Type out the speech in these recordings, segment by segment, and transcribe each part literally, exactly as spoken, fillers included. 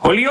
¡Oli,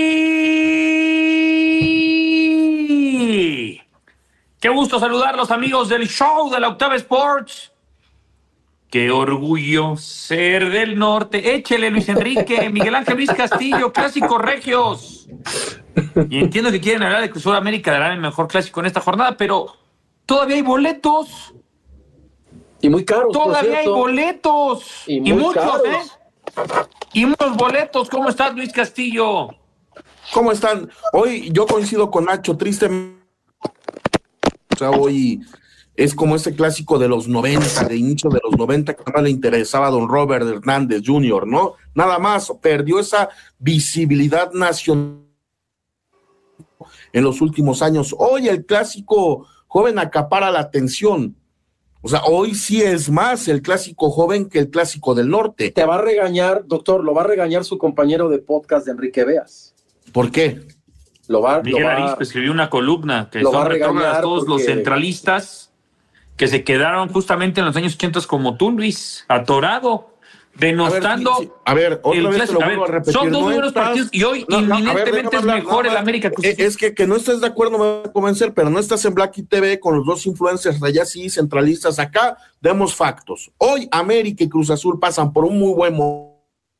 oli! ¡Qué gusto saludarlos, amigos del show de la Octava Sports! ¡Qué orgullo ser del norte! Échele, Luis Enrique, Miguel Ángel Luis Castillo, clásicos regios. Y entiendo que quieren hablar de Cruz Azul América, darán el mejor clásico en esta jornada, pero todavía hay boletos. Y muy caros. Todavía hay boletos. Y, muy y muchos, caros. ¿eh? Y muchos boletos. ¿Cómo estás, Luis Castillo? ¿Cómo están? Hoy yo coincido con Nacho, tristemente. O sea, hoy es como ese clásico de los noventa, de inicio de los noventa, que no le interesaba a don Robert Hernández junior, ¿no? Nada más, perdió esa visibilidad nacional en los últimos años. Hoy el clásico joven acapara la atención. O sea, hoy sí es más el clásico joven que el clásico del norte. Te va a regañar, doctor, lo va a regañar su compañero de podcast de Enrique Beas. ¿Por qué? Lo va, Miguel lo va, Arispe escribió una columna que lo son va a regañar a todos porque... los centralistas que se quedaron justamente en los años ochenta como tú, Luis, atorado, denostando. A ver, sí, sí. A ver otra el vez clásico. te lo vuelvo a, a ver, repetir. son dos no buenos estás... partidos y hoy no, no, inminentemente ver, es hablar, mejor no, el no, América que es, es que, que no estés de acuerdo me va a convencer, pero no estás en Blacky T V con los dos influencers de allá sí, centralistas acá, demos factos. Hoy América y Cruz Azul pasan por un muy buen momento.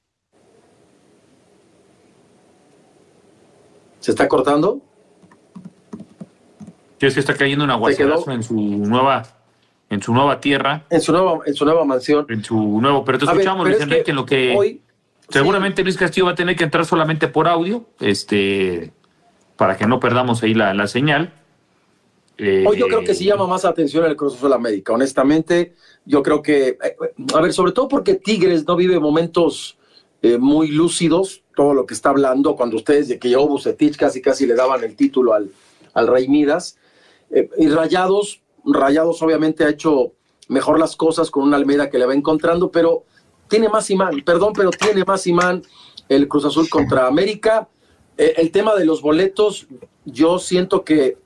¿Se está cortando? Sí, es que está cayendo un aguacerazo en su nueva en su nueva tierra. En su nueva, en su nueva mansión. En su nuevo, pero te A escuchamos, ver, Luis Enrique, en lo que hoy, seguramente sí. Luis Castillo va a tener que entrar solamente por audio, este, para que no perdamos ahí la, la señal. Eh, Hoy yo creo que sí llama más atención el Cruz Azul América, honestamente. Yo creo que, a ver, sobre todo porque Tigres no vive momentos eh, muy lúcidos, todo lo que está hablando, cuando ustedes de que llegó Bucetich casi casi le daban el título al, al Rey Midas. Eh, y Rayados, Rayados obviamente ha hecho mejor las cosas con una Almeida que le va encontrando, pero tiene más imán, perdón, pero tiene más imán el Cruz Azul contra América. Eh, el tema de los boletos, yo siento que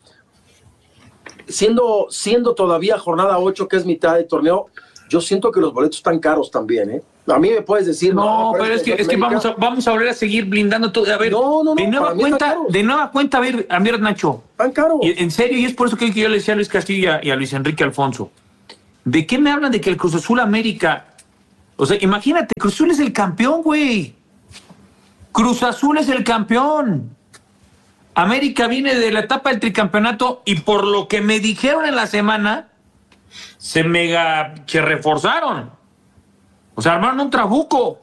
siendo, siendo todavía jornada ocho, que es mitad de torneo, yo siento que los boletos están caros también, ¿eh? A mí me puedes decir... No, no pero es que, es que vamos, a, vamos a volver a seguir blindando todo. A ver, no, no, no, de nueva cuenta, de nueva cuenta, a ver, a ver, Nacho. Tan caro. Y, en serio, y es por eso que yo le decía a Luis Castillo y a, y a Luis Enrique Alfonso. ¿De qué me hablan de que el Cruz Azul América? O sea, imagínate, Cruz Azul es el campeón, güey. Cruz Azul es el campeón. América viene de la etapa del tricampeonato y por lo que me dijeron en la semana, se mega se reforzaron. O sea, armaron un trabuco.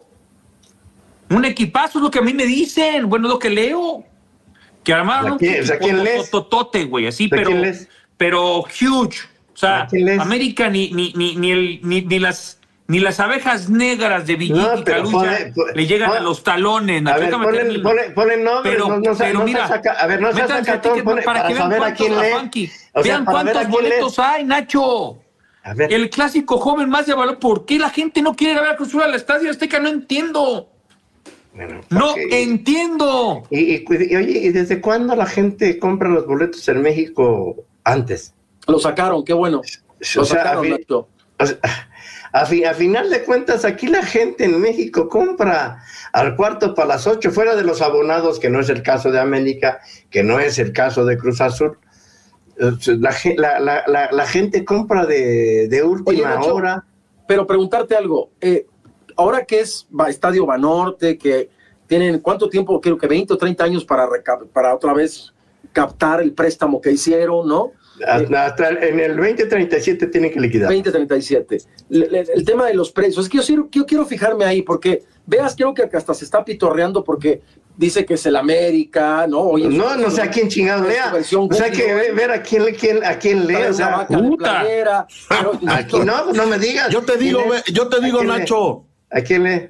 Un equipazo es lo que a mí me dicen. Bueno, es lo que leo. Que armaron un tototote, güey, así, pero, pero huge. O sea, América ni, ni, ni, ni, el, ni, ni las... Ni las abejas negras de Villita no, y Calucha le llegan pone, a los talones. A ver, ponen, ponen, ponen nombres, pero, no, no, pero no mira, saca, a ver, no se saca todo, pone, para, para que vean saber a quién lee. O sea, vean cuántos boletos hay, Nacho. A ver. El clásico joven más de valor. ¿Por qué la gente no quiere ir a ver a Cruz Azul al Estadio Azteca? No entiendo. Bueno, no okay. entiendo. Y, y, y oye, ¿y desde cuándo la gente compra los boletos en México antes? Lo sacaron, qué bueno. Lo o sea, sacaron, a, fi, o sea, a, fi, a final de cuentas, aquí la gente en México compra al cuarto para las ocho, fuera de los abonados, que no es el caso de América, que no es el caso de Cruz Azul. La, la, la, la, la gente compra de, de última Oye, Nacho, hora. Pero preguntarte algo, eh, ahora que es Estadio Banorte, que tienen cuánto tiempo, creo que veinte o treinta años para, para otra vez captar el préstamo que hicieron, ¿no? Hasta, hasta en el veinte treinta y siete tienen que liquidar. veinte treinta y siete. El, el, el tema de los precios, es que yo, yo, yo quiero fijarme ahí, porque veas, creo que hasta se está pitorreando porque dice que es el América, ¿no? Oye, no, no sé a quién chingado lea. O sea, que ver, ver a quién, quién, a quién lee. O sea, playera, pero, aquí no, no me digas. Yo te digo, yo te digo, ¿A Nacho. Lee? ¿A quién lee?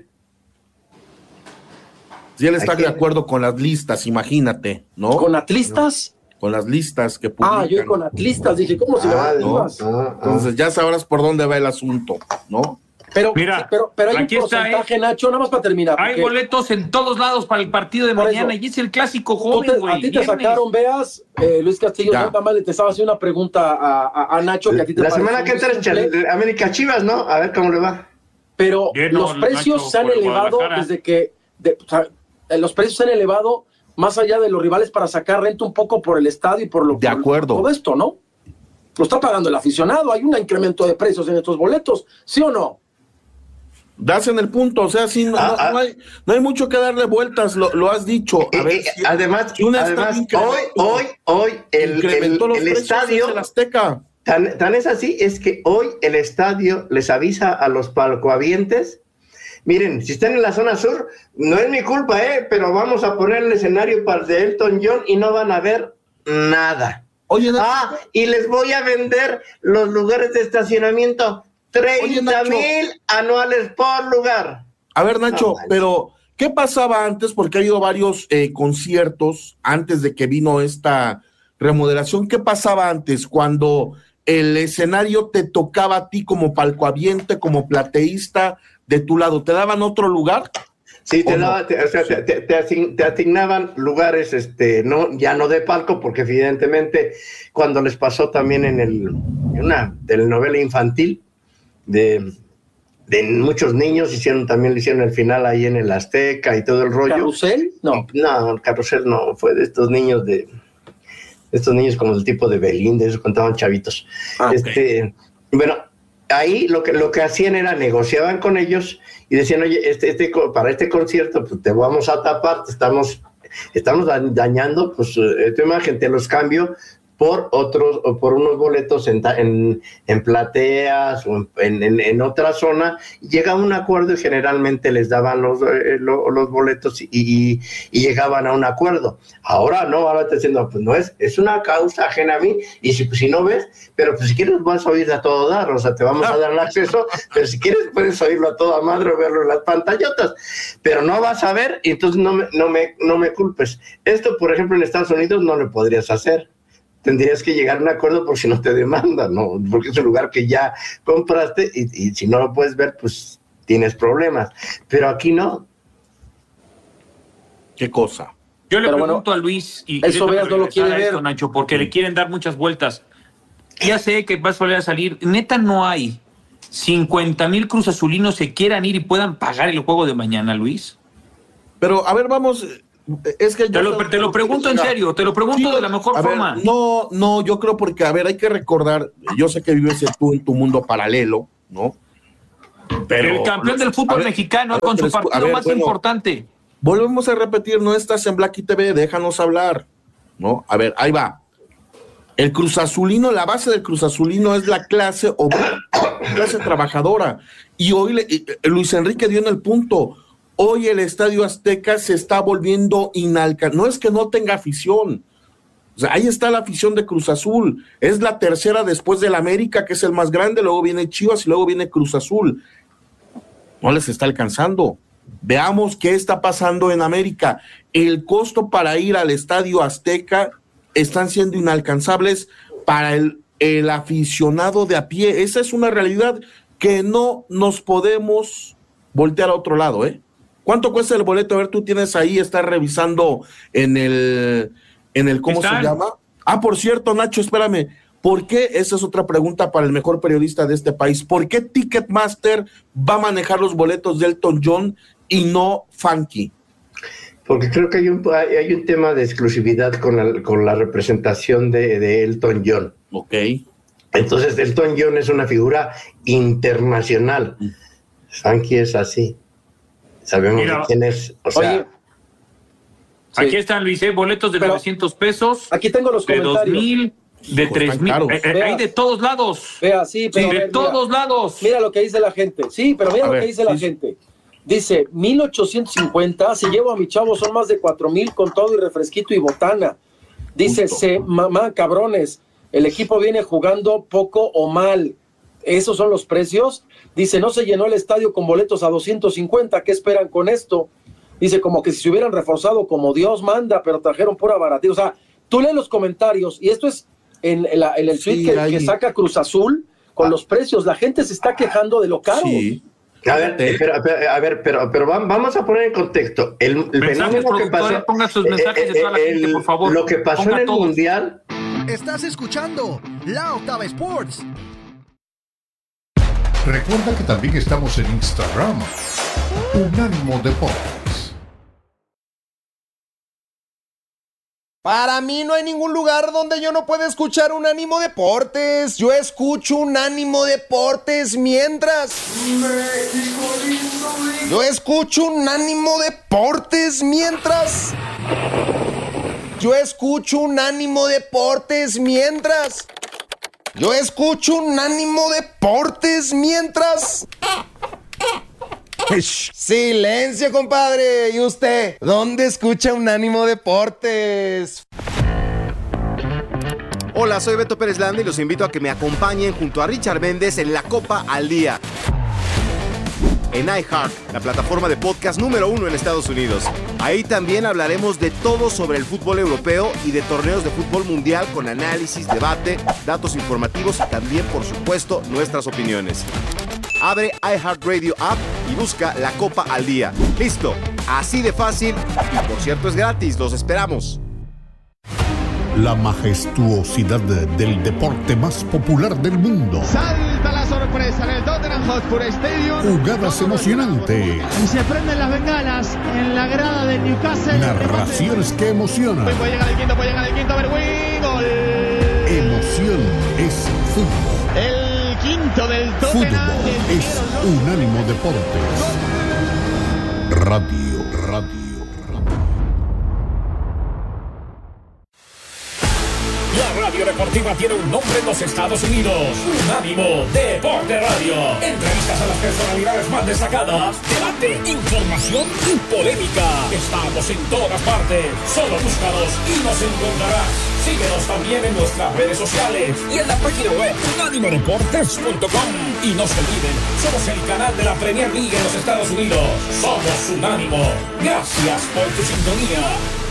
Si él está de acuerdo con las listas, imagínate, ¿no? ¿Con atlistas? Con las listas que publican. Ah, yo con atlistas, dije, ¿cómo se ah, llaman? No, ah, Entonces ya sabrás por dónde va el asunto, ¿no? Pero, Mira, sí, pero, pero hay un porcentaje, está, ¿eh? Nacho, nada más para terminar. Hay boletos en todos lados para el partido de mañana eso, y es el clásico joven, güey. A ti te viernes. sacaron, veas, eh, Luis Castillo, nada más te estaba haciendo una pregunta a, a, a Nacho que a ti te La semana que entra es América Chivas, ¿no? A ver cómo le va. Pero Lleno, los precios Nacho, se han elevado desde que, de, o sea, eh, los precios se han elevado más allá de los rivales para sacar renta un poco por el estadio y por lo de acuerdo. Por todo esto, ¿no? Lo está pagando el aficionado, hay un incremento de precios en estos boletos, ¿sí o no? Das en el punto, o sea, sí, no, Ah, no, ah. no, hay, no hay mucho que darle vueltas, lo, lo has dicho. A Eh, ver, eh, si- además, si un además estadio hoy, incrementó- hoy, hoy, el, el, incrementó los el precios, estadio, es el Azteca. tan, tan es así, es que hoy el estadio les avisa a los palcohabientes, miren, si están en la zona sur, no es mi culpa, eh, pero vamos a poner el escenario para el de Elton John y no van a ver nada. Oye, Nacho, Ah, y les voy a vender los lugares de estacionamiento, treinta Nacho. mil anuales por lugar. a ver, Nacho, No manches. pero ¿qué pasaba antes? Porque ha habido varios eh, conciertos antes de que vino esta remodelación. ¿Qué pasaba antes cuando el escenario te tocaba a ti como palcohabiente, como plateísta de tu lado? ¿Te daban otro lugar? Sí, te, ¿O no? daba, te, o sea, te, te- te asign- te asignaban lugares, este, no, ya no de palco, porque evidentemente cuando les pasó también en el, en una telenovela infantil de, de muchos niños, hicieron también le hicieron el final ahí en el Azteca y todo el rollo. ¿Carrusel? No. No, el carrusel no, fue de estos niños de, de estos niños como del tipo de Belinda, esos contaban chavitos. Ah, ok. este, bueno, ahí lo que, lo que hacían era negociaban con ellos y decían, oye, este, este, co- para este concierto pues te vamos a tapar, te estamos, estamos da- dañando pues eh, tu imagen, te los cambio por otros, o por unos boletos en, ta- en, en plateas o en, en, en otra zona. Llegaban a un acuerdo y generalmente les daban los, eh, lo- los boletos y, y, y llegaban a un acuerdo. Ahora no, ahora te diciendo, pues no es, es una causa ajena a mí, y si, pues, si no ves, pero pues si quieres vas a oír a todo dar, o sea, te vamos a dar el acceso, pero si quieres puedes oírlo a toda madre o verlo en las pantallotas, pero no vas a ver, y entonces no me, no me, no me culpes. Esto, por ejemplo, en Estados Unidos no lo podrías hacer. Tendrías que llegar a un acuerdo por si no te demandan, ¿no? Porque es un lugar que ya compraste y, y si no lo puedes ver, pues tienes problemas. Pero aquí no. ¿Qué cosa? Yo le Pero pregunto bueno, a Luis, y eso y déjame Veas no lo regresar quiere a esto, ver. Nacho, porque le quieren dar muchas vueltas. Ya sé que vas a volver a salir. Neta, no hay cincuenta mil cruzazulinos que quieran ir y puedan pagar el juego de mañana, Luis. Pero, a ver, vamos, es que yo... Te lo, te lo pregunto en serio, te lo pregunto Sí, de la mejor a ver, forma. no, no, yo creo porque, a ver, hay que recordar, yo sé que vives tú en tu mundo paralelo, ¿no? Pero el campeón del a fútbol ver, mexicano a ver, con su pero escu- partido a ver, más bueno, importante. Volvemos a repetir, no estás en Blacky T V, déjanos hablar, ¿no? A ver, ahí va. El Cruz Azulino, la base del Cruz Azulino es la clase obrera, clase trabajadora. Y hoy le- eh, Luis Enrique dio en el punto. Hoy el Estadio Azteca se está volviendo inalcanzable. No es que no tenga afición. O sea, ahí está la afición de Cruz Azul. Es la tercera después del América, que es el más grande. Luego viene Chivas y luego viene Cruz Azul. No les está alcanzando. Veamos qué está pasando en América. El costo para ir al Estadio Azteca están siendo inalcanzables para el, el aficionado de a pie. Esa es una realidad que no nos podemos voltear a otro lado, ¿eh? ¿Cuánto cuesta el boleto? A ver, tú tienes ahí, estás revisando en el, en el, ¿cómo Están. se llama? Ah, por cierto, Nacho, espérame. ¿Por qué? Esa es otra pregunta para el mejor periodista de este país. ¿Por qué Ticketmaster va a manejar los boletos de Elton John y no Funky? Porque creo que hay un, hay hay un tema de exclusividad con la, con la representación de, de Elton John. Ok. Entonces, Elton John es una figura internacional. Funky es así. Sabemos Mira, de quién es. O sea, Oye, Aquí sí. están, Luis, ¿eh? Boletos de Pero- novecientos pesos, Aquí tengo los de dos comentarios. mil, de Hijos, tres están mil. caros. Eh, eh, Veas. hay de todos lados. Vea, sí, pero Sí, a de ver, mira. todos lados. Mira lo que dice la gente. Sí, pero mira A lo ver, que dice la sí, sí. gente. Dice, mil ochocientos cincuenta, si llevo a mi chavo son más de cuatro mil con todo y refresquito y botana. Dice, Justo. se, mamá, cabrones, el equipo viene jugando poco o mal. ¿Esos son los precios? Dice, no se llenó el estadio con boletos a doscientos cincuenta, ¿qué esperan con esto? Dice, como que si se hubieran reforzado como Dios manda, pero trajeron pura baratía. O sea, tú lees los comentarios, y esto es en, en la- en el tweet Sí, que, ahí. que saca Cruz Azul con Ah. los precios. La gente se está quejando de lo caro. Sí. a ver, Fíjate. espera, espera, a ver, pero, pero va- vamos a poner en contexto. El, el Mensajes, fenómeno que productora, pasó. pongan sus mensajes de toda la eh, gente, el- por favor. Lo que pasó Ponga en el todos. Mundial. Estás escuchando La Octava Sports. Recuerda que también estamos en Instagram. Unánimo Deportes. Para mí no hay ningún lugar donde yo no pueda escuchar Unánimo Deportes. Yo escucho Unánimo Deportes mientras... Yo escucho Unánimo Deportes mientras... Yo escucho Unánimo Deportes mientras... Yo escucho Unánimo Deportes mientras... Silencio, compadre. ¿Y usted? ¿Dónde escucha Unánimo Deportes? Hola, soy Beto Pérez Landa y los invito a que me acompañen junto a Richard Méndez en La Copa al Día. En iHeart, la plataforma de podcast número uno en Estados Unidos. Ahí también hablaremos de todo sobre el fútbol europeo y de torneos de fútbol mundial con análisis, debate, datos informativos y también, por supuesto, nuestras opiniones. Abre iHeartRadio App y busca La Copa al Día. ¡Listo! Así de fácil y, por cierto, es gratis. ¡Los esperamos! La majestuosidad del deporte más popular del mundo. Salta la sorpresa en el Tottenham Hotspur Stadium. Jugadas emocionantes. Y se prenden las bengalas en la grada de Newcastle. Narraciones que emocionan. Puede llegar el quinto, puede llegar el quinto, Berwin. Gol. Emoción es fútbol. El quinto del Tottenham. Fútbol es Unánimo Deportes. Radio, radio. La radio deportiva tiene un nombre en los Estados Unidos. Unánimo Deporte Radio. Entrevistas a las personalidades más destacadas. Debate, información y polémica. Estamos en todas partes. Solo búscanos y nos encontrarás. Síguenos también en nuestras redes sociales y en la página web unánimo deportes punto com. Y no se olviden, somos el canal de la Premier League en los Estados Unidos. Somos Unánimo. Gracias por tu sintonía.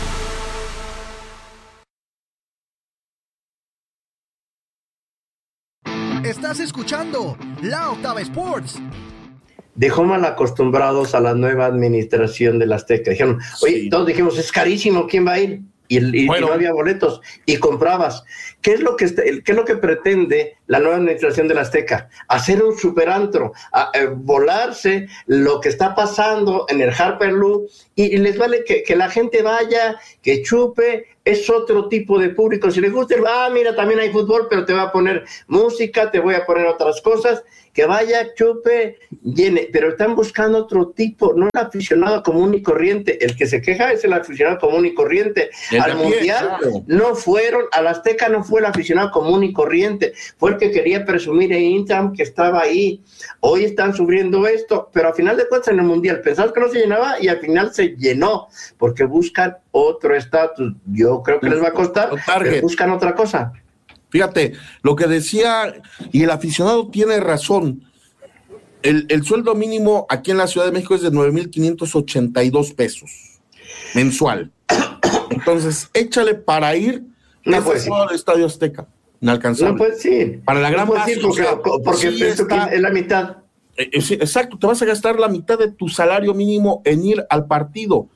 Estás escuchando La Octava Sports. Dejó mal acostumbrados a la nueva administración del Azteca. Dijeron, oye, sí. Todos dijimos, es carísimo, ¿quién va a ir? Y, y, bueno. y no había boletos, y comprabas. ¿Qué es lo que qué es lo que pretende la nueva administración del Azteca? Hacer un superantro, a, a, volarse lo que está pasando en el Harper Lou, y, y les vale que, que la gente vaya, que chupe. Es otro tipo de público. Si les gusta, ah, mira, también hay fútbol, pero te voy a poner música, te voy a poner otras cosas, que vaya, chupe, llene, pero están buscando otro tipo, no el aficionado común y corriente. El que se queja es el aficionado común y corriente. El Al Mundial claro. no fueron, al Azteca no fue el aficionado común y corriente, fue el que quería presumir en Instagram que estaba ahí. Hoy están sufriendo esto, pero al final de cuentas en el Mundial pensaban que no se llenaba y al final se llenó, porque buscan otro estatus. Yo creo que les va a costar, pero buscan otra cosa. Fíjate, lo que decía, y el aficionado tiene razón, el, el sueldo mínimo aquí en la Ciudad de México es de nueve mil quinientos ochenta y dos pesos mensual. Entonces, échale para ir no puede al Estadio Azteca, inalcanzable. No puedes ir. Para la gran no puedes ir porque, o sea, porque sí está, es la mitad. Eh, eh, sí, exacto, te vas a gastar la mitad de tu salario mínimo en ir al partido.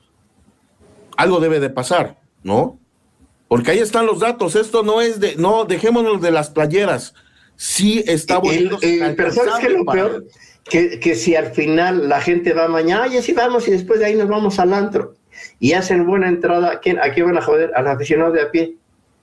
Algo debe de pasar, ¿no? Porque ahí están los datos, esto no es de, no, dejémonos de las playeras, sí está bonito. El, el, pero ¿sabes qué es lo para... peor? Que, que si al final la gente va mañana, ay, así vamos, y después de ahí nos vamos al antro, y hacen buena entrada, ¿a quién, a quién van a joder? Al aficionado de a pie.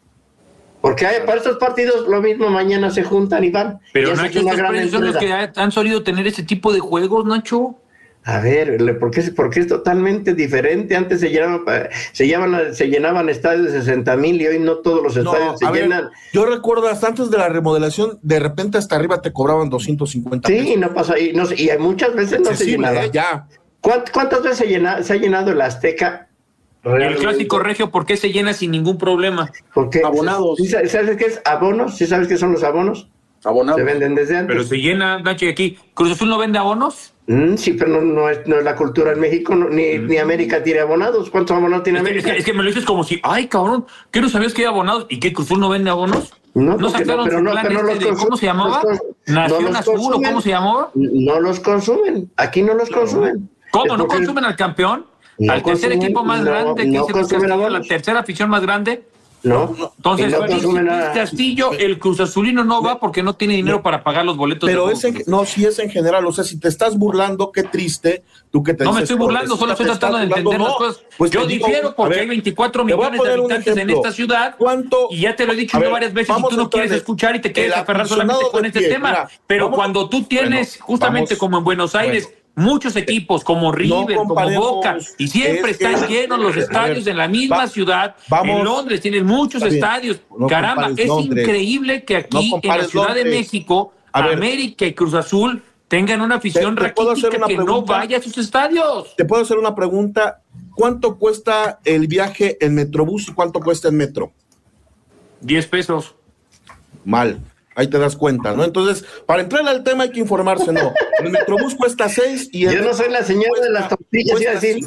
Porque hay, para estos partidos lo mismo, mañana se juntan y van. Pero y Nacho, estos precios son los que han solido tener ese tipo de juegos, Nacho. A ver, ¿por qué, porque es totalmente diferente? Antes se llenaban, se llenaban, se llenaban estadios de sesenta mil y hoy no todos los estadios no, se ver, llenan. Yo recuerdo hasta antes de la remodelación, de repente hasta arriba te cobraban doscientos cincuenta sí, pesos. y no pasa, y, no, y muchas veces no se llenaba. ¿eh? Ya. ¿Cuántas, ¿Cuántas veces se, llena, se ha llenado el Azteca? Y el clásico regio, ¿por qué se llena sin ningún problema? Porque abonados. ¿Sí sabes qué es abonos? ¿Sí sabes qué son los abonos? Abonados. Se venden desde antes. Pero se llena, Nacho, y aquí. ¿Cruz Azul no vende abonos? Mm, sí, pero no, no, es, no es la cultura en México, no, ni, mm. ni América tiene abonados. ¿Cuántos abonados tiene es que, América? Es que, es que me lo dices como si, ay, cabrón, ¿qué no sabías que hay abonados? ¿Y qué, Cruz Azul no vende abonos? No, ¿No sacaron no, pero su no, plan pero no este los de, ¿cómo se llamaba? ¿Nación no Azul o cómo se llamaba? No los consumen, aquí no los consumen. ¿Cómo? ¿No consumen al campeón? No ¿Al tercer consumen, equipo más no, grande? Que no se Castillo, la abonos. tercera afición más grande? ¿no? Entonces, no Luis consume nada. Castillo, el Cruz Azulino no va porque no tiene dinero para pagar los boletos. Pero de es en, no, sí es en general, o sea, si te estás burlando, qué triste, tú que te No me dices, estoy burlando, solo estoy tratando de entender las cosas. Pues Yo te digo, difiero porque ver, hay veinticuatro te voy a millones de poner un habitantes en ejemplo. esta ciudad. ¿Cuánto? Y ya te lo he dicho A yo ver, varias veces y vamos tú a no quieres entrarle. escuchar y te quieres El aferrar solamente aficionado con de este pie, tema. mira, Pero vamos- cuando tú tienes, bueno, justamente vamos- como en Buenos Aires, bueno. muchos equipos como River, como comparemos, Boca, y siempre es que- están llenos los a ver, estadios en la misma va- ciudad. vamos- En Londres tienen muchos Está bien, estadios. no Caramba, compares es Londres. increíble que No aquí en la compares Ciudad de Londres. México, A ver. América y Cruz Azul tengan una afición ¿Te- te puedo hacer raquítica una que no pregunta? vaya a sus estadios. Te puedo hacer una pregunta. ¿Cuánto cuesta el viaje en Metrobús y cuánto cuesta en metro? diez pesos. Mal. Ahí te das cuenta, ¿no? Entonces, para entrar al tema hay que informarse, ¿no? El Metrobús cuesta seis y el Yo no soy la señora de las tortillas, iba a decir.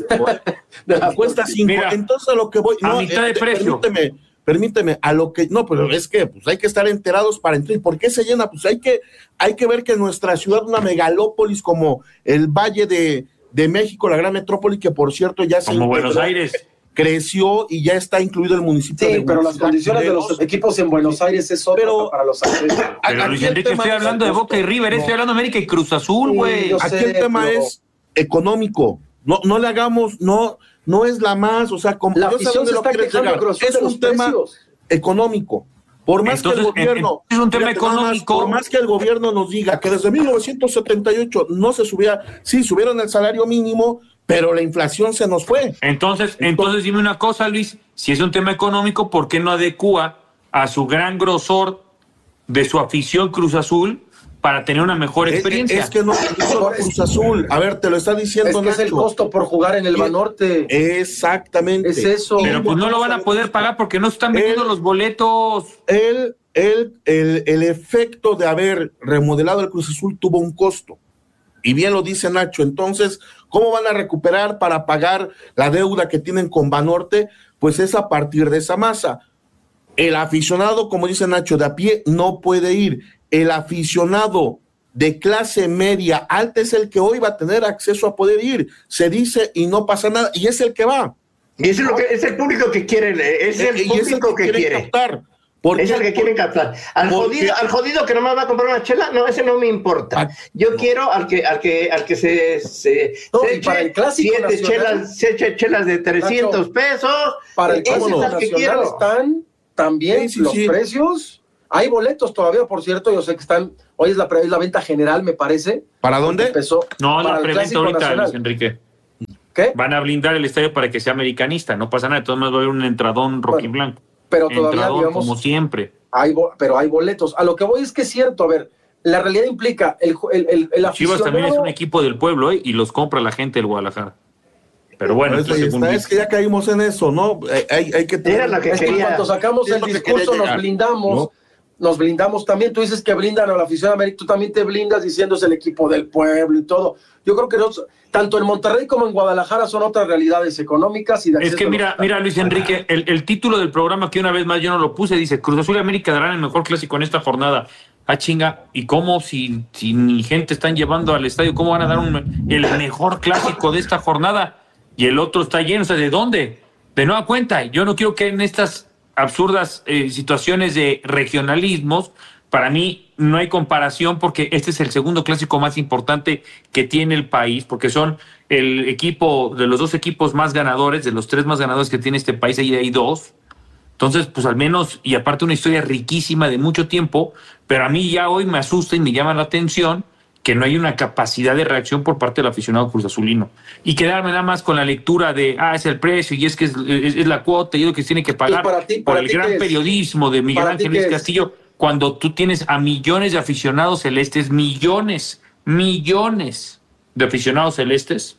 Cuesta cinco. Mira, Entonces, a lo que voy. a No, mitad de eh, precio. Permíteme, permíteme, a lo que. No, pero es que pues hay que estar enterados para entrar. ¿Por qué se llena? Pues hay que, hay que ver que nuestra ciudad, una megalópolis como el Valle de, de México, la gran metrópoli, que por cierto ya se. Como Buenos integró, Aires. Creció y ya está incluido el municipio. Sí, de pero las Huitzilac, condiciones de Morelos. los equipos en Buenos Aires es otra Pero- para los accesos. Pero Aquí Luis el Enrique, tema estoy es hablando de el Boca y costo. River, No. estoy hablando de América y Cruz Azul, Sí, güey. yo Aquí sé, el tema pero- es económico. No, no le hagamos, no, no es la más, o sea, como La yo sé afición dónde se lo está quieres quejando, llegar. Cruz Azul, Es de un los tema precios. económico. Por más Entonces, que el gobierno, es un tema fíjate, nada más, económico. por más que el gobierno nos diga que desde mil novecientos setenta y ocho no se subía, sí, subieron el salario mínimo, pero la inflación se nos fue. Entonces, entonces dime una cosa, Luis, si es un tema económico, ¿por qué no adecua a su gran grosor de su afición Cruz Azul para tener una mejor Es, experiencia? es que no es solo Cruz Azul. A ver, te lo está diciendo Es que es el Nacho. costo por jugar en el Sí. Banorte. Exactamente. Es eso. Pero pues no lo van a poder pagar porque no están vendiendo Él- los boletos. El, el, el, el efecto de haber remodelado el Cruz Azul tuvo un costo. Y bien lo dice Nacho. Entonces, ¿cómo van a recuperar para pagar la deuda que tienen con Banorte? Pues es a partir de esa masa. El aficionado, como dice Nacho, de a pie no puede ir. El aficionado de clase media alta es el que hoy va a tener acceso a poder ir. Se dice y no pasa nada. Y es el que va. Y eso es lo que es el público que quiere, es el Eh, y es el público que quieren quiere. captar. ¿Por Es qué? el que quieren captar. Al Porque- jodido, al jodido que nomás va a comprar una chela, no, ese no me importa. Ah, Yo no. quiero al que, al que, al que se, se, No, se y para el clásico siete nacional, chelas, se eche chelas de trescientos pesos. Para el ese clásico es el que nacional quiero. están también Sí, sí, los sí. precios. Hay boletos todavía, por cierto. Yo sé que están. Hoy es la, pre- es la venta general, me parece. ¿Para dónde? Empezó No, para la el preventa Clásico ahorita, Nacional. Luis Enrique. ¿Qué? Van a blindar el estadio para que sea americanista. No pasa nada, de todos modos va a haber un entradón rojiblanco. Pero todavía, Entradón, digamos, como siempre. hay bo- pero hay boletos. A lo que voy es que es cierto. A ver, la realidad implica el, ju- el, el, el Chivas también es aficionado- un equipo del pueblo, ¿eh? Y los compra la gente del Guadalajara. Pero bueno, Pues ahí entonces, según está, dices. es que ya caímos en eso, ¿no? Hay, hay, hay que tener- Era la que Es que quería. cuando sacamos Es el lo que discurso quería nos llegar, blindamos, ¿no? nos blindamos también. Tú dices que blindan a la afición de América, tú también te blindas diciendo es el equipo del pueblo y todo. Yo creo que nos- tanto en Monterrey como en Guadalajara son otras realidades económicas y de Es acceso que a los mira, estadios. mira Luis Enrique, el, el título del programa que una vez más yo no lo puse, dice Cruz Azul y América darán el mejor clásico en esta jornada. Ah, chinga, ¿y cómo si, si ni gente están llevando al estadio, cómo van a dar un- el mejor clásico de esta jornada? Y el otro está lleno, o sea, ¿de dónde? De nueva cuenta, yo no quiero que en estas absurdas eh, situaciones de regionalismos, para mí no hay comparación porque este es el segundo clásico más importante que tiene el país, porque son el equipo, de los dos equipos más ganadores, de los tres más ganadores que tiene este país, ahí hay dos. Entonces, pues al menos, y aparte una historia riquísima de mucho tiempo, pero a mí ya hoy me asusta y me llama la atención que no hay una capacidad de reacción por parte del aficionado Cruz Azulino. Y quedarme nada más con la lectura de, ah, es el precio y es que es, es- es la cuota y es lo que se tiene que pagar ¿Y para ti- por para el ti gran qué es? periodismo de Miguel ¿Para ti Ángel Luis qué es? Castillo, cuando tú tienes a millones de aficionados celestes, millones, millones de aficionados celestes.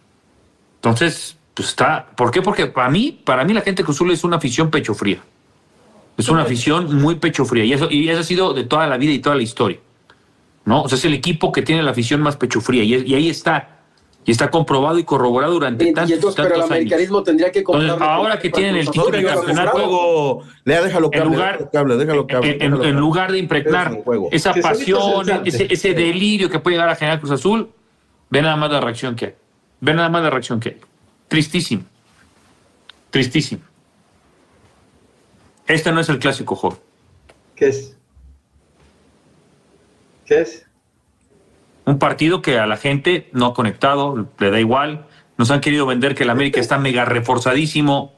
Entonces, pues está. ¿Por qué? Porque para mí, para mí la gente de Cruz Azul es una afición pecho fría. Es una afición muy pecho fría. Y eso, y eso ha sido de toda la vida y toda la historia. ¿No? O sea, es el equipo que tiene la afición más pecho fría. Y, es- y ahí está. Y está comprobado y corroborado durante Y- y tantos, entonces, pero el tantos años. americanismo tendría que Entonces, comprarle ahora con- que con tienen el Cruz título Azul, de yo campeonato, juego, Lea, déjalo que en hable, lugar, déjalo que hable, déjalo que hable, en, en- déjalo que en hable. lugar de impregnar Es un juego. esa Que solito pasión, se salte. ese, ese delirio que puede llegar a generar Cruz Azul, ve nada más la reacción que hay. Ve nada más la reacción que hay. Tristísimo. Tristísimo. Este no es el clásico, joven. ¿Qué es? ¿Qué es? Un partido que a la gente no ha conectado, le da igual. Nos han querido vender que el América está mega reforzadísimo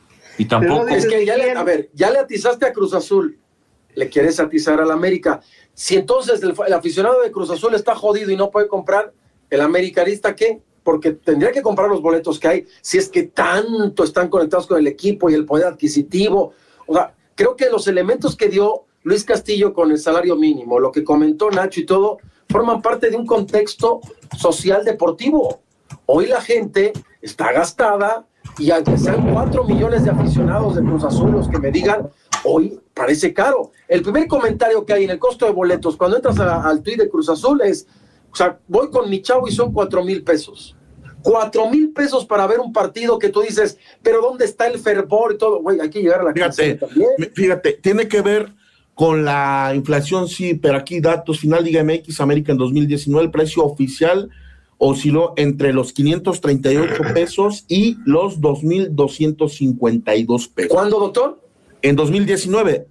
y tampoco... Es que ya le, a ver, ya le atizaste a Cruz Azul, le quieres atizar al América. Si entonces el, el aficionado de Cruz Azul está jodido y no puede comprar, ¿el americanista qué? Porque tendría que comprar los boletos que hay, si es que tanto están conectados con el equipo y el poder adquisitivo. O sea, creo que los elementos que dio Luis Castillo con el salario mínimo, lo que comentó Nacho y todo, forman parte de un contexto social deportivo. Hoy la gente está gastada y aunque sean cuatro millones de aficionados de Cruz Azul los que me digan, hoy parece caro. El primer comentario que hay en el costo de boletos cuando entras a, al tweet de Cruz Azul es, o sea, voy con mi chavo y son cuatro mil pesos. Cuatro mil pesos para ver un partido que tú dices, pero ¿dónde está el fervor y todo? Güey, hay que llegar a la fíjate, casa también. Fíjate, tiene que ver con la inflación, sí, pero aquí datos, final Liga M X, América en dos mil diecinueve, el precio oficial osciló entre los quinientos treinta y ocho pesos y los dos mil doscientos cincuenta y dos pesos. ¿Cuándo, doctor? En dos mil diecinueve.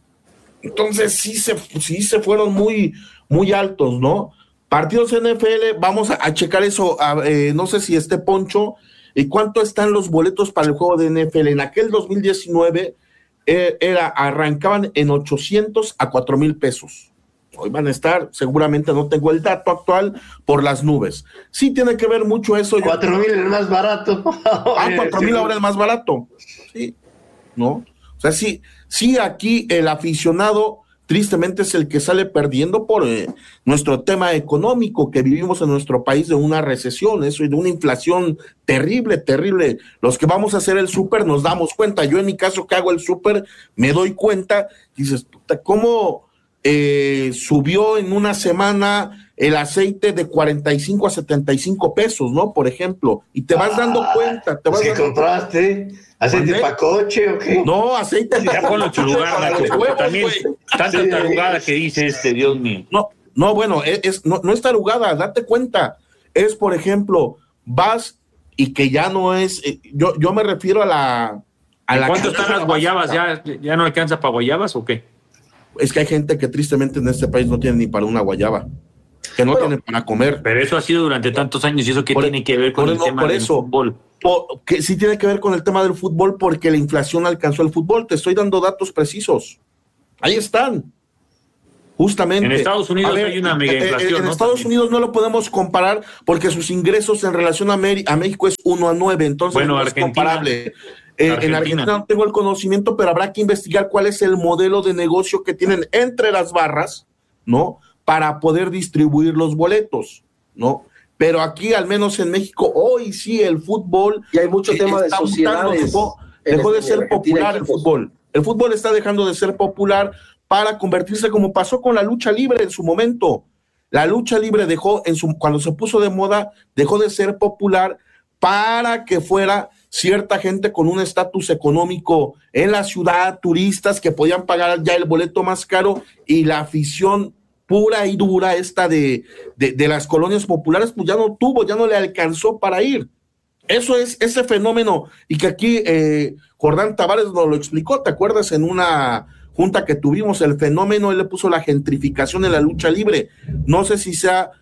Entonces sí se, sí se fueron muy, muy altos, ¿no? Partidos N F L, vamos a, a checar eso, a, eh, no sé si esté Poncho, ¿y cuánto están los boletos para el juego de N F L? En aquel dos mil diecinueve eh, era, arrancaban en ochocientos a cuatro mil pesos. Hoy van a estar, seguramente no tengo el dato actual, por las nubes. Sí tiene que ver mucho eso. Cuatro mil el más barato. Ah, cuatro mil ahora el más barato. Sí, ¿no? O sea, sí, sí aquí el aficionado tristemente es el que sale perdiendo por eh, nuestro tema económico, que vivimos en nuestro país de una recesión, eso, y de una inflación terrible, terrible. Los que vamos a hacer el súper nos damos cuenta. Yo en mi caso que hago el súper, me doy cuenta, dices, puta, ¿cómo eh, subió en una semana el aceite de cuarenta y cinco a setenta y cinco pesos, ¿no? Por ejemplo, y te vas ah, dando cuenta. Te vas ¿Qué compraste? ¿Aceite para coche o qué? No, aceite. Ya ponlo en su lugar, Nacho, porque también tanta sí, tarugada que dice este, Dios mío. No, no, bueno, es, es no, no es tarugada, date cuenta. Es, por ejemplo, vas y que ya no es, eh, yo, yo me refiero a la... A la ¿Cuánto están las guayabas? ¿Ya, ¿Ya no alcanza para guayabas o qué? Es que hay gente que tristemente en este país no tiene ni para una guayaba, que no bueno, tienen para comer. Pero eso ha sido durante tantos años, ¿y eso qué por, tiene que ver con el no, tema del eso, fútbol? Por, que sí tiene que ver con el tema del fútbol, porque la inflación alcanzó el fútbol. Te estoy dando datos precisos. Ahí están. Justamente. En Estados Unidos ver, hay una mega inflación. En, en ¿no? Estados También. Unidos no lo podemos comparar porque sus ingresos en relación a, Meri, a México es uno a nueve, entonces bueno, no Argentina, es comparable. Eh, Argentina. En Argentina no tengo el conocimiento, pero habrá que investigar cuál es el modelo de negocio que tienen entre las barras, ¿no? Para poder distribuir los boletos, ¿no? Pero aquí, al menos en México, hoy sí el fútbol... Y hay mucho tema de sociedades. Dejó, dejó de ser popular el fútbol. El fútbol está dejando de ser popular para convertirse como pasó con la lucha libre en su momento. La lucha libre dejó, en su, cuando se puso de moda, dejó de ser popular para que fuera cierta gente con un estatus económico en la ciudad, turistas que podían pagar ya el boleto más caro, y la afición pura y dura esta de, de, de las colonias populares, pues ya no tuvo, ya no le alcanzó para ir. Eso es ese fenómeno, y que aquí eh, Jordán Tavares nos lo explicó, ¿te acuerdas? En una junta que tuvimos, el fenómeno, él le puso la gentrificación en la lucha libre. No sé si sea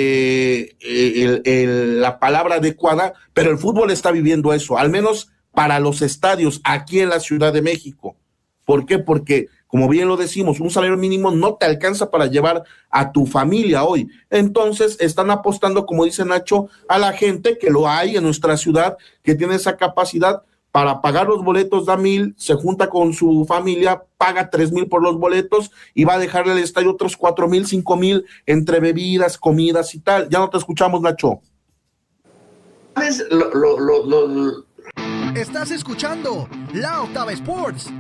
eh, el, el, la palabra adecuada, pero el fútbol está viviendo eso, al menos para los estadios aquí en la Ciudad de México. ¿Por qué? Porque, como bien lo decimos, un salario mínimo no te alcanza para llevar a tu familia hoy. Entonces están apostando, como dice Nacho, a la gente que lo hay en nuestra ciudad, que tiene esa capacidad para pagar los boletos, da mil, se junta con su familia, paga tres mil por los boletos y va a dejarle al estadio otros cuatro mil, cinco mil entre bebidas, comidas y tal. Ya no te escuchamos, Nacho. ¿Sabes? Lo, lo, lo, lo... Estás escuchando La Octava Sports.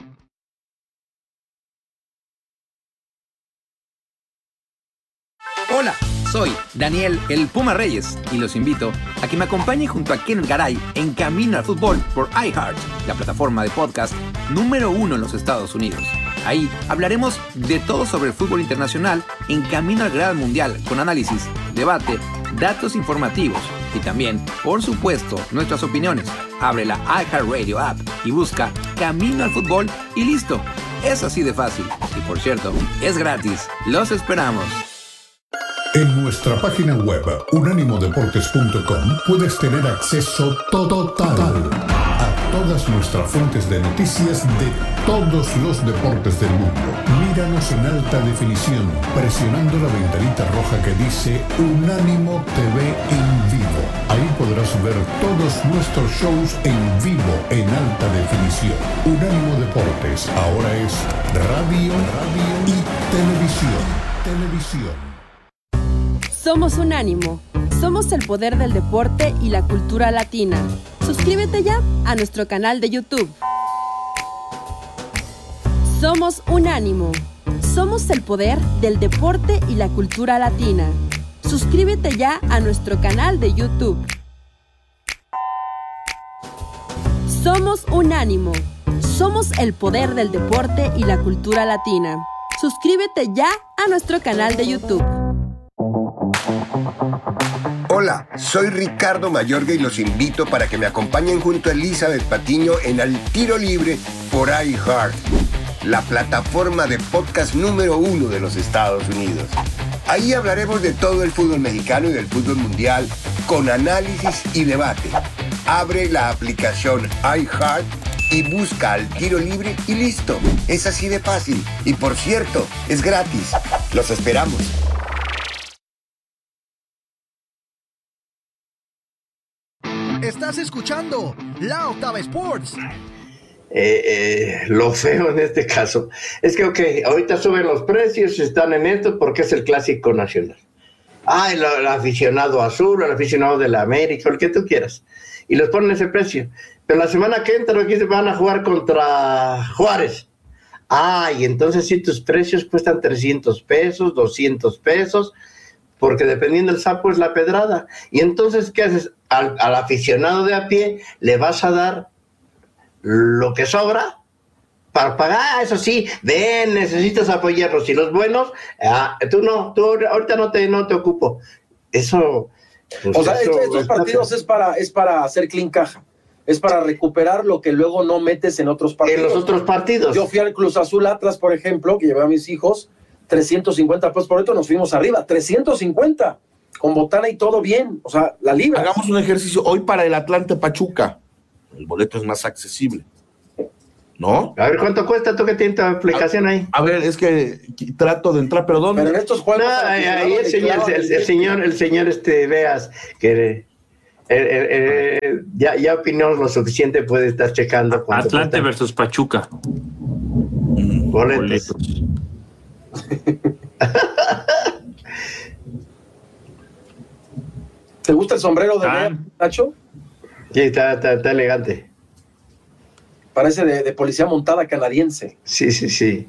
Hola, soy Daniel el Puma Reyes y los invito a que me acompañen junto a Kenneth Garay en Camino al Fútbol por iHeart, la plataforma de podcast número uno en los Estados Unidos. Ahí hablaremos de todo sobre el fútbol internacional en Camino al Gran Mundial, con análisis, debate, datos informativos y también, por supuesto, nuestras opiniones. Abre la iHeartRadio app y busca Camino al Fútbol y listo. Es así de fácil. Y por cierto, es gratis. Los esperamos. En nuestra página web unánimo deportes punto com puedes tener acceso total a todas nuestras fuentes de noticias de todos los deportes del mundo. Míranos en alta definición presionando la ventanita roja que dice Unánimo T V en vivo. Ahí podrás ver todos nuestros shows en vivo en alta definición. Unánimo Deportes ahora es radio, radio y televisión. Televisión. Somos Unánimo. Somos el poder del deporte y la cultura latina. Suscríbete ya a nuestro canal de YouTube. Somos Unánimo. Somos el poder del deporte y la cultura latina. Suscríbete ya a nuestro canal de YouTube. Somos Unánimo. Somos el poder del deporte y la cultura latina. Suscríbete ya a nuestro canal de YouTube. Hola, soy Ricardo Mayorga y los invito para que me acompañen junto a Elizabeth Patiño en Al Tiro Libre por iHeart, la plataforma de podcast número uno de los Estados Unidos. Ahí hablaremos de todo el fútbol mexicano y del fútbol mundial con análisis y debate. Abre la aplicación iHeart y busca Al Tiro Libre y listo. Es así de fácil. Y por cierto, es gratis. Los esperamos. Estás escuchando La Octava Sports. Eh, eh, lo feo en este caso es que, ok, ahorita suben los precios, están en esto porque es el clásico nacional. Ah, el, el aficionado azul, el aficionado de la América, el que tú quieras. Y los ponen ese precio. Pero la semana que entra aquí se van a jugar contra Juárez. Ah, y entonces sí, tus precios cuestan trescientos pesos, doscientos pesos, porque dependiendo del sapo es la pedrada. Y entonces, ¿qué haces? Al, al aficionado de a pie le vas a dar lo que sobra para pagar. Ah, eso sí, ven, necesitas apoyarlos. Y los buenos, ah, tú no, tú ahorita no te, no te ocupo. Eso... Pues o sea, eso, estos, estos partidos es para, es para hacer clean caja. Es para recuperar lo que luego no metes en otros partidos. En los otros partidos. Yo fui al Cruz Azul Atlas, por ejemplo, que llevé a mis hijos, trescientos cincuenta pesos por esto, nos fuimos arriba, trescientos cincuenta, con botana y todo bien, o sea, la libra. Hagamos un ejercicio hoy para el Atlante Pachuca. El boleto es más accesible, ¿no? A ver, ¿cuánto cuesta? ¿Tú que tienes tu aplicación ahí? A ver, es que trato de entrar, pero ¿dónde? Pero en estos juegos... No, ahí, ahí el, señor, el, el señor, el señor, este, veas, que... Eh, eh, eh, ya, ya opinó lo suficiente, puede estar checando. Atlante versus Pachuca. Boletos. Boletos. ¿Te gusta el sombrero de ah. Nacho? Sí, está, está, está elegante. Parece de, de policía montada canadiense. Sí, sí, sí.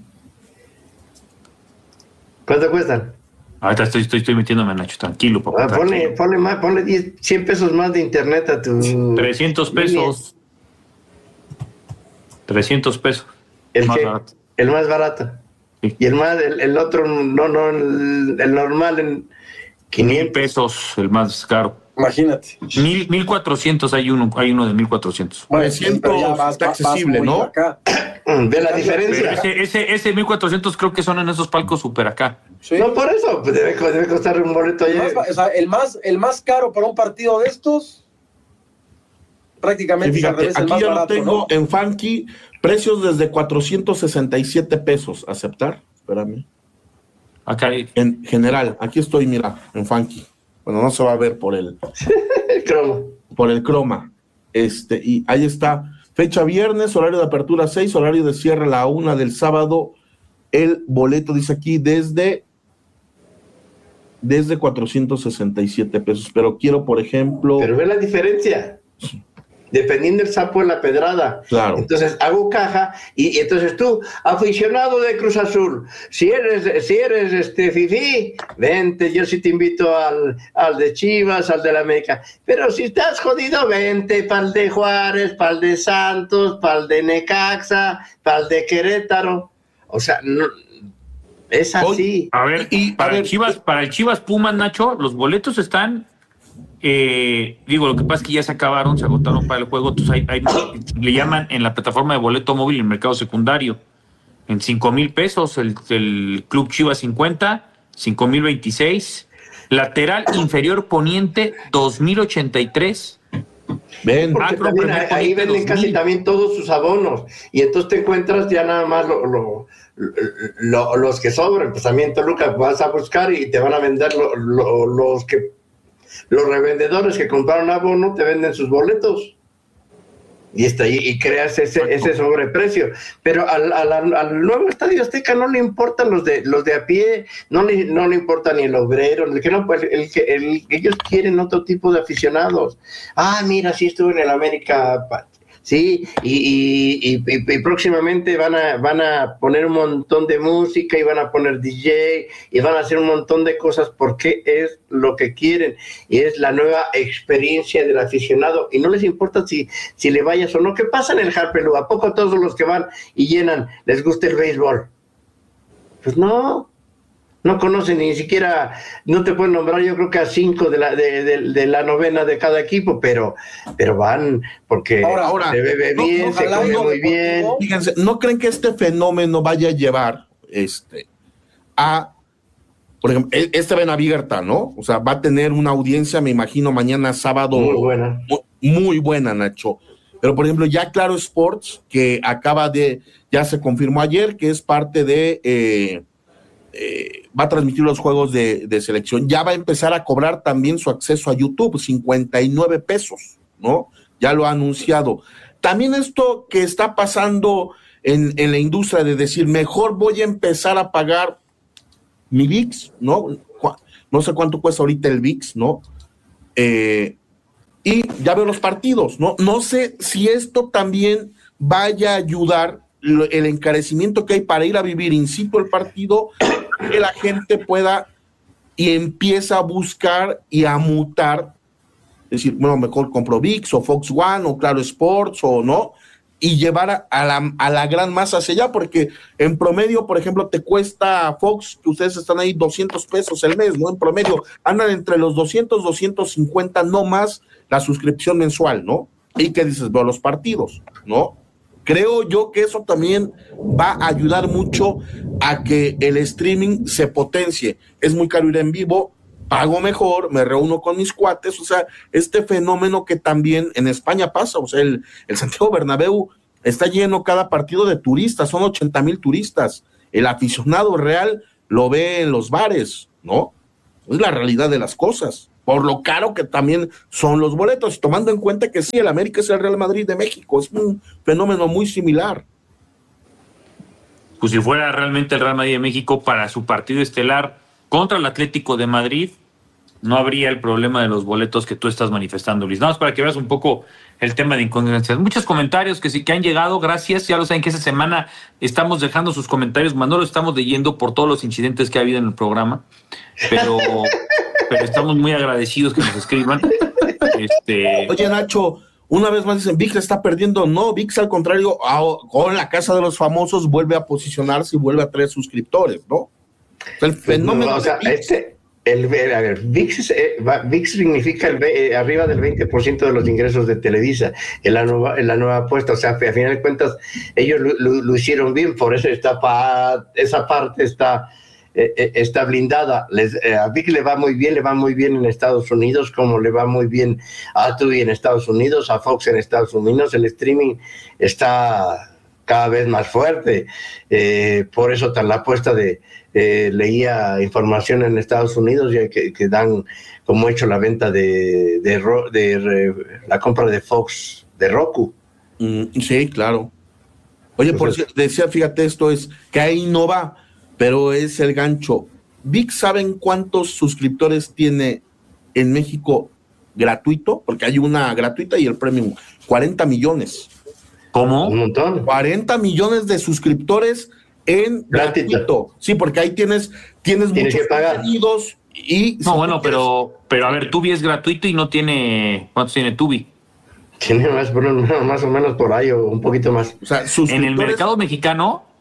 ¿Cuánto cuestan? Ahorita estoy, estoy, estoy metiéndome, Nacho, tranquilo, papá. Ah, ponle, ponle, más, ponle diez, cien pesos más de internet a tu... trescientos pesos. trescientos pesos. ¿El más qué? Barato. El más barato. Sí. Y el más, el, el otro, no, no, el, el normal en quinientos. Mil pesos, el más caro. Imagínate. Mil, mil cuatrocientos hay uno, hay uno de mil cuatrocientos. Bueno, siento ya vas, está accesible, vas ¿no? Acá. ¿Ve la diferencia? Ese, ese, ese mil cuatrocientos creo que son en esos palcos super acá. ¿Sí? No, por eso, pues debe, debe costar un boleto allá. O sea, el más, el más caro para un partido de estos, prácticamente. Fíjate, revés, aquí el más yo barato, lo tengo, ¿no? En Funky, precios desde cuatrocientos sesenta y siete pesos. ¿Aceptar? Espérame. Acá hay. En general, aquí estoy, mira, en Funky. Bueno, no se va a ver por el, el croma. Por el croma. Este, y ahí está. Fecha viernes, horario de apertura seis, horario de cierre la una del sábado. El boleto dice aquí desde, desde cuatrocientos sesenta y siete pesos. Pero quiero, por ejemplo. Pero ve la diferencia. Dependiendo del sapo de la pedrada. Claro. Entonces hago caja y, y entonces tú, aficionado de Cruz Azul, si eres, si eres este fifí, vente, yo sí te invito al, al de Chivas, al de la América. Pero si estás jodido, vente para el de Juárez, para el de Santos, para el de Necaxa, para el de Querétaro. O sea, no, es así. A ver, y para, a ver, el Chivas, para el Chivas Pumas, Nacho, los boletos están Eh, digo, lo que pasa es que ya se acabaron, se agotaron para el juego, entonces hay, hay, le llaman en la plataforma de boleto móvil en el mercado secundario, en cinco mil pesos, el, el Club Chivas cincuenta, cinco mil veintiséis, lateral inferior poniente dos mil ochenta y tres. Ven, porque también ahí, ahí venden casi también todos sus abonos, y entonces te encuentras ya nada más lo, lo, lo, los que sobran. Pues también Toluca vas a buscar y te van a vender lo, lo, los que los revendedores que compraron abono te venden sus boletos y está ahí, y creas ese, ese sobreprecio. Pero al, al, al nuevo Estadio Azteca no le importan los de los de a pie, no le, no le importa ni el obrero, el que no, pues el que el, ellos quieren otro tipo de aficionados. Ah, mira, sí estuvo en el América, sí, y, y, y, y próximamente van a, van a poner un montón de música y van a poner D J y van a hacer un montón de cosas porque es lo que quieren y es la nueva experiencia del aficionado, y no les importa si, si le vayas o no. ¿Qué pasa en el Harpelú? ¿A poco todos los que van y llenan les gusta el béisbol? Pues no. No conocen ni siquiera, no te pueden nombrar, yo creo que a cinco de la de, de, de la novena de cada equipo, pero pero van porque ahora, ahora, se bebe no, bien, se come no, muy bien. Fíjense, ¿no creen que este fenómeno vaya a llevar este a, por ejemplo, este Benavigerta, ¿no? O sea, va a tener una audiencia, me imagino, mañana sábado. Muy buena. Muy, muy buena, Nacho. Pero, por ejemplo, ya Claro Sports, que acaba de, ya se confirmó ayer, que es parte de... Eh, Eh, va a transmitir los juegos de, de selección, ya va a empezar a cobrar también su acceso a YouTube, cincuenta y nueve pesos, ¿no? Ya lo ha anunciado. También esto que está pasando en, en la industria de decir, mejor voy a empezar a pagar mi V I X, ¿no? No sé cuánto cuesta ahorita el V I X, ¿no? Eh, y ya veo los partidos, ¿no? No sé si esto también vaya a ayudar el encarecimiento que hay para ir a vivir in situ el partido, que la gente pueda y empieza a buscar y a mutar, es decir, bueno, mejor compro V I X o Fox One o Claro Sports o no, y llevar a, a, la, a la gran masa hacia allá, porque en promedio, por ejemplo, te cuesta Fox, que ustedes están ahí, doscientos pesos el mes, ¿no? En promedio, andan entre los doscientos, doscientos cincuenta, no más la suscripción mensual, ¿no? Y que dices, veo los partidos, ¿no? Creo yo que eso también va a ayudar mucho a que el streaming se potencie. Es muy caro ir en vivo, pago mejor, me reúno con mis cuates, o sea, este fenómeno que también en España pasa, o sea, el, el Santiago Bernabéu está lleno cada partido de turistas, son ochenta mil turistas. El aficionado real lo ve en los bares, ¿no? Es la realidad de las cosas. Por lo caro que también son los boletos, tomando en cuenta que sí, el América es el Real Madrid de México, es un fenómeno muy similar. Pues si fuera realmente el Real Madrid de México para su partido estelar contra el Atlético de Madrid, no habría el problema de los boletos que tú estás manifestando, Luis. Nada más para que veas un poco el tema de incongruencias. Muchos comentarios que sí que han llegado, gracias. Ya lo saben que esta semana estamos dejando sus comentarios, Manolo, estamos leyendo por todos los incidentes que ha habido en el programa, pero... pero estamos muy agradecidos que nos escriban. Este... Oye, Nacho, una vez más dicen, V I X está perdiendo. No, V I X al contrario, con la Casa de los Famosos vuelve a posicionarse y vuelve a traer suscriptores, ¿no? O sea, el fenómeno no, o sea, de V I X. Este, el, a ver, V I X, eh, V I X significa el, eh, arriba del veinte por ciento de los ingresos de Televisa en la nueva, en la nueva apuesta. O sea, a final de cuentas, ellos lo, lo, lo hicieron bien, por eso está pa, esa parte está... Eh, está blindada. Les, eh, a V I X le va muy bien, le va muy bien en Estados Unidos, como le va muy bien a Tubi en Estados Unidos, a Fox en Estados Unidos. El streaming está cada vez más fuerte, eh, por eso tan la apuesta de eh, leía información en Estados Unidos ya que, que dan como hecho la venta de, de, de, de, de la compra de Fox de Roku. Mm, sí, claro. Oye, por si decía, fíjate, esto es que ahí no va, pero es el gancho. V I X, ¿saben cuántos suscriptores tiene en México gratuito? Porque hay una gratuita y el premium. cuarenta millones. ¿Cómo? Un montón. cuarenta millones de suscriptores en gratuito. gratuito. Sí, porque ahí tienes, tienes, tienes muchos contenidos y... No, bueno, pero, pero a ver, Tubi es gratuito y no tiene... ¿Cuántos tiene Tubi? Tiene más, más o menos por ahí o un poquito más. O sea, en el mercado mexicano...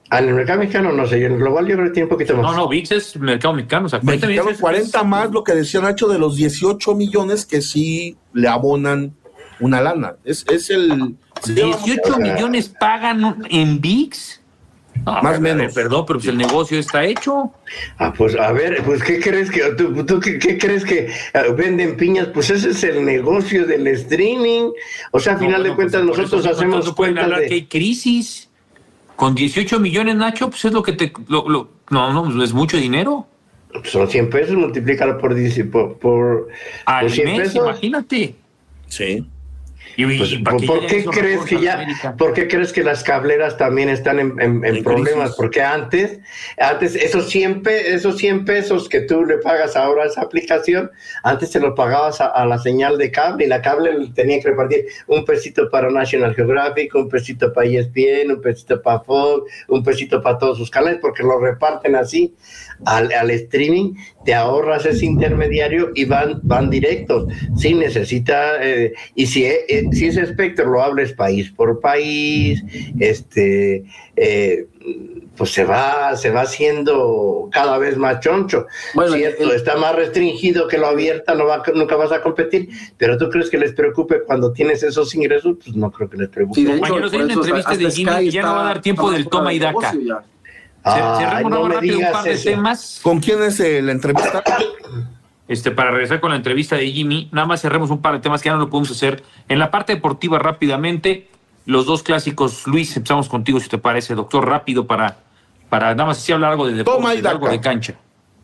Ah, en el mercado mexicano no sé, en el global yo creo que tiene un poquito más. No, no, V I X es mercado mexicano. O sea, cuarenta Mexicano, millones cuarenta es- más lo que decía Nacho de los dieciocho millones que sí le abonan una lana. Es, es el... dieciocho millones pagan en V I X. No, Más o pero, menos. Perdón, pero pues el negocio está hecho. Ah, pues a ver, pues ¿qué crees que tú, tú qué, qué crees que uh, venden piñas? Pues ese es el negocio del streaming. O sea, a final No, de bueno, cuentas pues, por nosotros eso hacemos no pueden cuentas hablar de... que hay crisis. Con dieciocho millones, Nacho, pues es lo que te... Lo, lo- no, no, es mucho dinero. Son cien pesos, multiplícalo por, diez, por, por, Al por cien mes, pesos. imagínate. Sí. Y, y Pues, para ¿por, que por lleguen qué esos crees recursos que a ya, América. por qué crees que las cableras también están en, en- en En problemas? crisis. Porque antes, antes esos cien, pe- esos cien pesos que tú le pagas ahora a esa aplicación, antes se los pagabas a, a la señal de cable y la cable tenía que repartir un pesito para National Geographic, un pesito para E S P N, un pesito para Fox, un pesito para todos sus canales, porque lo reparten así al, al streaming, te ahorras ese intermediario y van, van directos. Si necesita, eh, y si, eh, si ese espectro lo hables país por país, este, eh, pues se va, se va haciendo cada vez más choncho. Bueno, Cierto, el- está más restringido que lo abierta, no va, nunca vas a competir, pero ¿tú crees que les preocupe cuando tienes esos ingresos? Pues no creo que les preocupe. Sí, de hecho, Compañeros, hay por una eso entrevista hasta de Jimmy Sky y ya no va a está- dar tiempo está del fuera toma y de daca. negocio ya. Ay, Cerremos no me rápido un digas par de eso. temas. ¿Con quién es eh, la entrevista? Este, para regresar con la entrevista de Jimmy, nada más cerremos un par de temas que ya no lo podemos hacer. En la parte deportiva, rápidamente, los dos clásicos. Luis, empezamos contigo, si te parece, doctor, rápido, para, para nada más así hablar algo de Toma y deporte, daca. algo de cancha.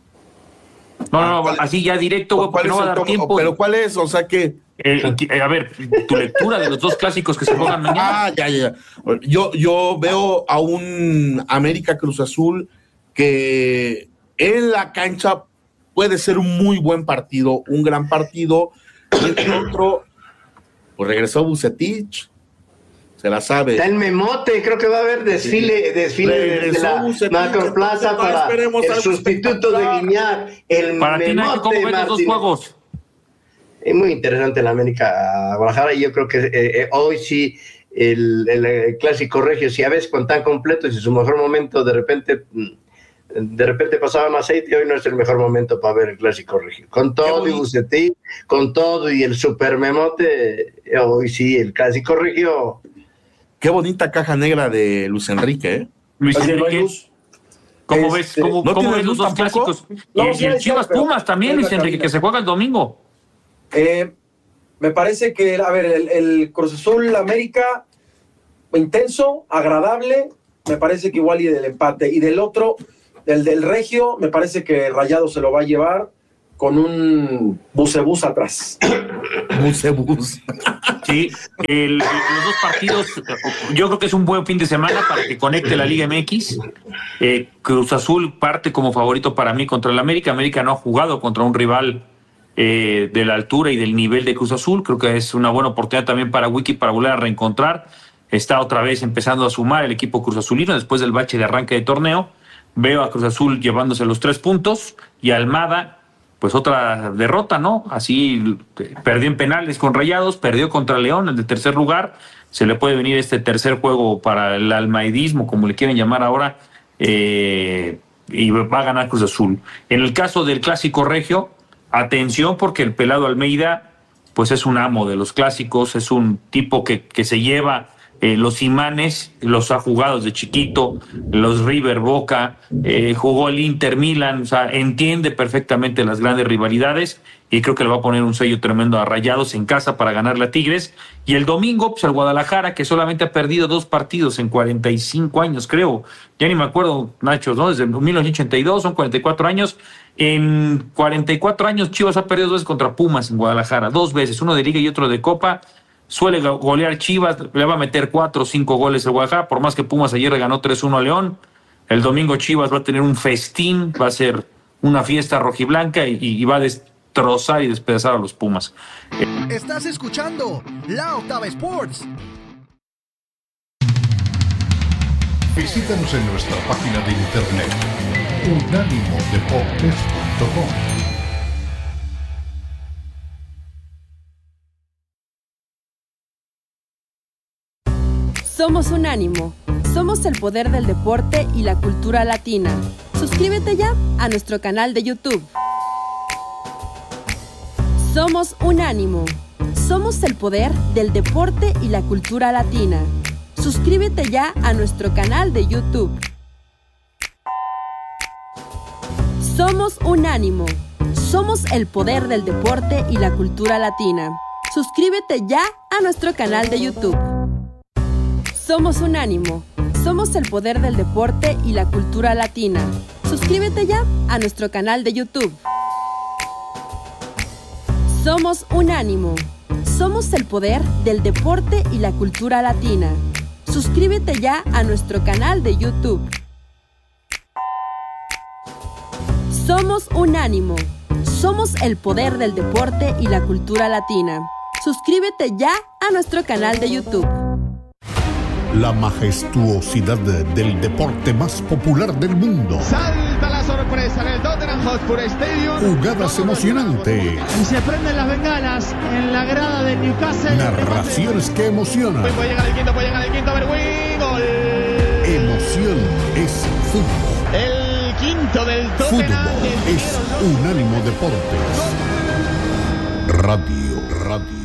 No, no, no, así ya directo, güey, porque ¿Cuál no es va a el dar toma- tiempo. ¿Pero cuál es? O sea que... Eh, eh, a ver, tu lectura de los dos clásicos que se juegan mañana. Ah, ya, ya. Yo, yo veo a un América Cruz Azul que en la cancha puede ser un muy buen partido, un gran partido. Y el otro, pues regresó Bucetich, se la sabe. Está el memote, creo que va a haber desfile, desfile de Regresó la Bucetich, Macroplaza entonces, no para esperemos el algo sustituto de espectacular. Guiñar, el Para ti, Nacho, memote ¿cómo ven los dos Martínez. juegos? Es muy interesante la América Guadalajara y yo creo que eh, eh, hoy sí el, el, el clásico regio, si a veces con tan completos y su mejor momento de repente mm, de repente pasaban aceite, hoy no es el mejor momento para ver el clásico regio. Con todo y Bucetí, con todo y el super memote, eh, hoy sí el clásico regio. Qué bonita caja negra de Luis Enrique, ¿eh? Luis Oye, no hay Enrique, luz. ¿cómo ves, Este, cómo, ¿no cómo tienes ves los luz dos tampoco? clásicos? No, y el, sí y el hay, Chivas pero- Pumas también, en la Luis Enrique, cabina. que se juega el domingo. Eh, me parece que, a ver, el, el Cruz Azul América, intenso, agradable, me parece que igual y del empate. Y del otro, el del Regio, me parece que Rayado se lo va a llevar con un bucebús atrás. Bucebús. Sí, el- los dos partidos, yo creo que es un buen fin de semana para que conecte la Liga M X. Eh, Cruz Azul parte como favorito para mí contra el América. América no ha jugado contra un rival eh, de la altura y del nivel de Cruz Azul. Creo que es una buena oportunidad también para Wiki para volver a reencontrar. Está otra vez empezando a sumar el equipo Cruz Azulino después del bache de arranque de torneo. Veo a Cruz Azul llevándose los tres puntos y Almada, pues otra derrota, ¿no? Así eh, perdió en penales con Rayados, perdió contra León en el tercer lugar. Se le puede venir este tercer juego para el almaidismo, como le quieren llamar ahora, eh, y va a ganar Cruz Azul. En el caso del clásico regio, atención porque el pelado Almeida, pues es un amo de los clásicos, es un tipo que, que se lleva eh, los imanes, los ha jugado desde chiquito, los River Boca, eh, jugó el Inter Milan, o sea, entiende perfectamente las grandes rivalidades y creo que le va a poner un sello tremendo a Rayados en casa para ganarle a Tigres. Y el domingo, pues el Guadalajara, que solamente ha perdido dos partidos en cuarenta y cinco años, creo, ya ni me acuerdo, Nacho, ¿no? Desde mil novecientos ochenta y dos, son cuarenta y cuatro años. En cuarenta y cuatro años Chivas ha perdido dos veces contra Pumas en Guadalajara, dos veces, uno de Liga y otro de Copa. Suele golear Chivas, le va a meter cuatro o cinco goles el Guadalajara, por más que Pumas ayer le ganó tres uno a León. El domingo Chivas va a tener un festín, va a ser una fiesta rojiblanca y, y va a destrozar y despedazar a los Pumas. Estás escuchando La Octava Sports. Visítanos en nuestra página de internet unánimo deportes punto com. Somos Unánimo, Somos el poder del deporte y la cultura latina. Suscríbete ya a nuestro canal de YouTube. Somos Unánimo. Somos el poder del deporte y la cultura latina. Suscríbete ya a nuestro canal de YouTube. Somos Unánimo. Somos el poder del deporte y la cultura latina. Suscríbete ya a nuestro canal de YouTube. Somos Unánimo. Somos el poder del deporte y la cultura latina. Suscríbete ya a nuestro canal de YouTube. Somos Unánimo. Somos el poder del deporte y la cultura latina. Suscríbete ya a nuestro canal de YouTube. Somos Unánimo. Somos el poder del deporte y la cultura latina. Suscríbete ya a nuestro canal de YouTube. La majestuosidad del deporte más popular del mundo. Salta la sorpresa en el Tottenham Hotspur Stadium. Jugadas emocionantes. Y se prenden las bengalas en la grada del Newcastle. Narraciones que emocionan. Puede llegar el quinto, puede llegar el quinto, a ver, win, gol. Emoción es fútbol. El quinto del Tottenham. Fútbol es Unánimo Deportes. Radio, radio.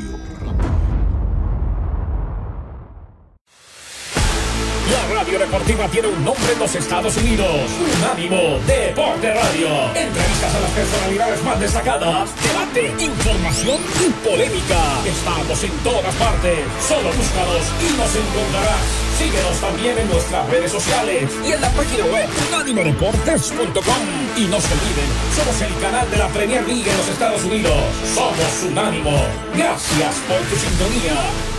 La radio deportiva tiene un nombre en los Estados Unidos. Unánimo Deporte Radio. Entrevistas a las personalidades más destacadas. Debate, información y polémica. Estamos en todas partes. Solo búscanos y nos encontrarás. Síguenos también en nuestras redes sociales y en la página web unánimo deportes punto com. Y no se olviden, somos el canal de la Premier League en los Estados Unidos. Somos Unánimo. Gracias por tu sintonía.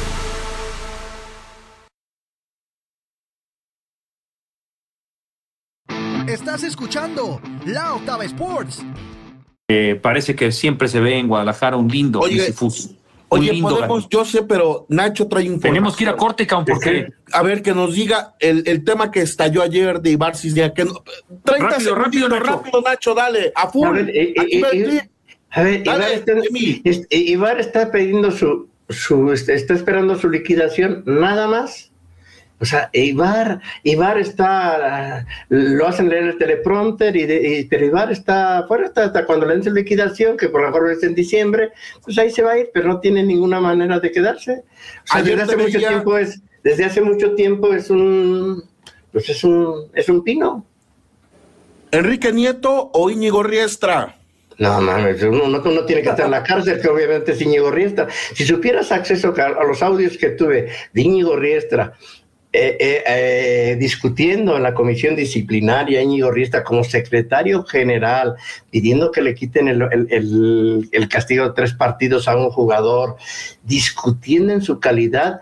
Estás escuchando La Octava Sports. Eh, parece que siempre se ve en Guadalajara un lindo Oye, Isifus. Oye, lindo podemos, gallo. yo sé, pero Nacho trae un. Tenemos que ir a corte, Cam, porque. A ver, que nos diga el, el tema que estalló ayer de Ibar Cisneros. Que no, treinta Rápido, rápido, Nacho. rápido, Nacho, dale, a full. A ver, eh, Aquí eh, va el eh, clip. A ver, Dale, Ibar está, Emi. es- Ibar está pidiendo su, su, está está esperando su liquidación, nada más. O sea, Ibar, Ibar está, lo hacen leer el teleprompter, y, de, y pero Ibar está fuera hasta, hasta cuando le den su liquidación, que por lo mejor es en diciembre, pues ahí se va a ir, pero no tiene ninguna manera de quedarse. O sea, Ayer desde hace te mucho veía- tiempo es, desde hace mucho tiempo es un, pues es un, es un pino. Enrique Nieto o Íñigo Riestra. No, mames, uno, uno, uno tiene que estar en la cárcel, que obviamente es Íñigo Riestra. Si supieras acceso a, a los audios que tuve de Íñigo Riestra, eh, eh, eh, discutiendo en la comisión disciplinaria, Íñigo Riestra como secretario general, pidiendo que le quiten el, el, el, el castigo de tres partidos a un jugador, discutiendo en su calidad